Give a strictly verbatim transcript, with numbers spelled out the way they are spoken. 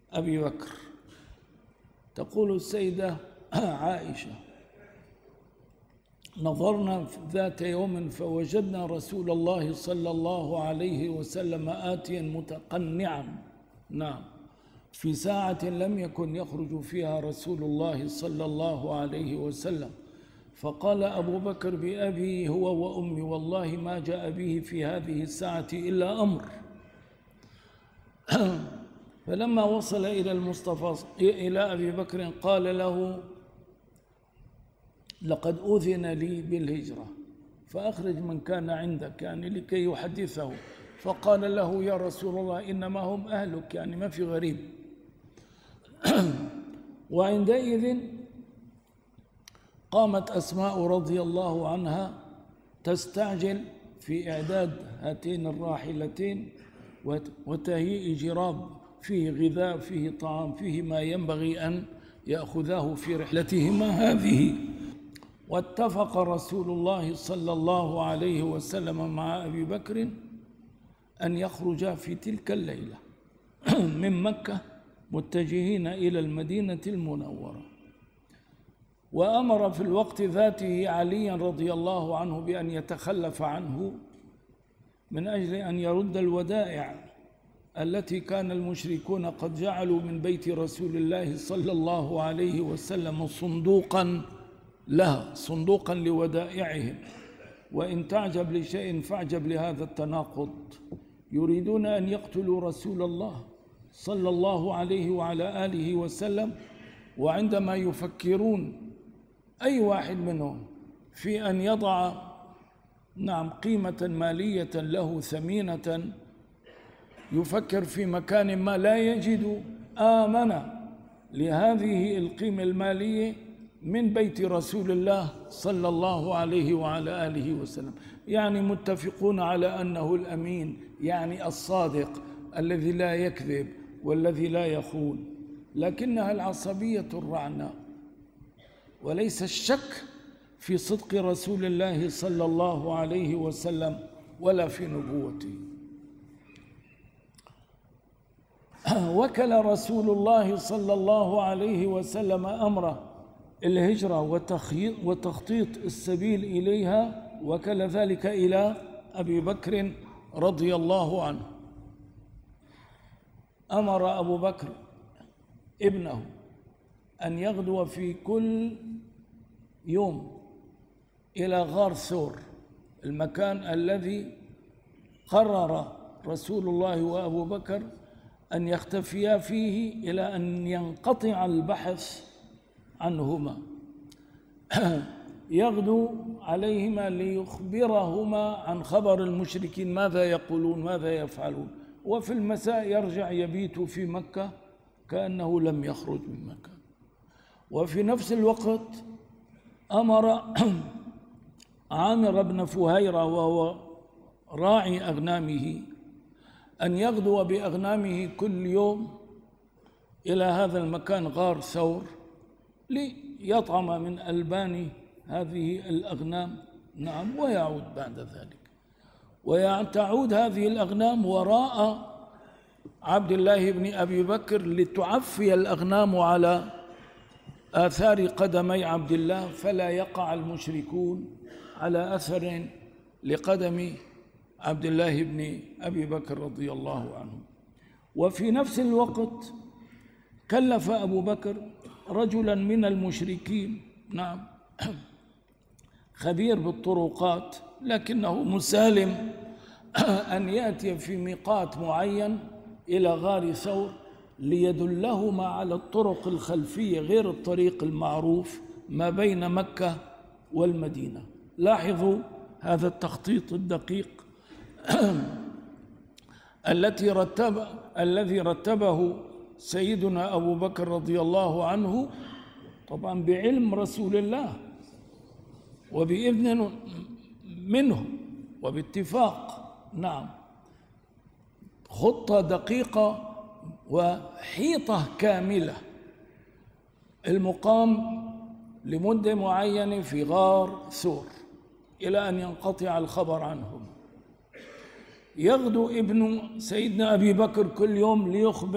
أبي بكر. تقول السيدة عائشة: نظرنا ذات يوم فوجدنا رسول الله صلى الله عليه وسلم آتيا متقنعا، نعم، في ساعة لم يكن يخرج فيها رسول الله صلى الله عليه وسلم، فقال أبو بكر: بأبي هو وأمي والله ما جاء به في هذه الساعة إلا أمر. فلما وصل إلى المصطفى إلى أبي بكر قال له: لقد أذن لي بالهجرة فأخرج من كان عندك، يعني لكي يحدثه. فقال له: يا رسول الله إنما هم أهلك، يعني ما في غريب. وعندئذ قامت أسماء رضي الله عنها تستعجل في إعداد هاتين الراحلتين وتهيئ جراب فيه غذاء فيه طعام فيه ما ينبغي أن يأخذاه في رحلتهما هذه. واتفق رسول الله صلى الله عليه وسلم مع أبي بكر أن يخرجا في تلك الليلة من مكة متجهين إلى المدينة المنورة. وأمر في الوقت ذاته عليا رضي الله عنه بأن يتخلف عنه من أجل أن يرد الودائع التي كان المشركون قد جعلوا من بيت رسول الله صلى الله عليه وسلم صندوقا لها، صندوقا لودائعهم. وإن تعجب لشيء فاعجب لهذا التناقض، يريدون أن يقتلوا رسول الله صلى الله عليه وعلى آله وسلم، وعندما يفكرون أي واحد منهم في أن يضع نعم قيمة مالية له ثمينة، يفكر في مكان ما لا يجد آمن لهذه القيمة المالية من بيت رسول الله صلى الله عليه وعلى آله وسلم. يعني متفقون على أنه الأمين، يعني الصادق الذي لا يكذب والذي لا يخون، لكنها العصبية الرعناء وليس الشك في صدق رسول الله صلى الله عليه وسلم ولا في نبوته. وكل رسول الله صلى الله عليه وسلم أمره الهجرة وتخطيط السبيل إليها، وكل ذلك إلى أبي بكر رضي الله عنه. أمر أبو بكر ابنه أن يغدو في كل يوم إلى غار ثور، المكان الذي قرر رسول الله وأبو بكر أن يختفيا فيه إلى أن ينقطع البحث عنهما. يغدو عليهما ليخبرهما عن خبر المشركين، ماذا يقولون ماذا يفعلون، وفي المساء يرجع يبيت في مكة كأنه لم يخرج من مكة. وفي نفس الوقت أمر عامر بن فهيرة وهو راعي أغنامه أن يغدو بأغنامه كل يوم إلى هذا المكان غار ثور ليطعم من ألبان هذه الأغنام، نعم، ويعود بعد ذلك. وتعود هذه الأغنام وراء عبد الله بن أبي بكر لتعفي الأغنام على آثار قدمي عبد الله، فلا يقع المشركون على أثر لقدم عبد الله بن أبي بكر رضي الله عنه. وفي نفس الوقت كلف أبو بكر رجلا من المشركين، نعم، خبير بالطرقات لكنه مسالم، أن يأتي في ميقات معين إلى غار ثور ليدلهما على الطرق الخلفية غير الطريق المعروف ما بين مكة والمدينة. لاحظوا هذا التخطيط الدقيق التي رتب الذي رتبه سيدنا أبو بكر رضي الله عنه، طبعا بعلم رسول الله وبإذن منه وباتفاق، نعم، خطة دقيقة وحيطة كاملة، المقام لمدة معينة في غار ثور إلى أن ينقطع الخبر عنهم. يغدو ابن سيدنا أبي بكر كل يوم ليخبر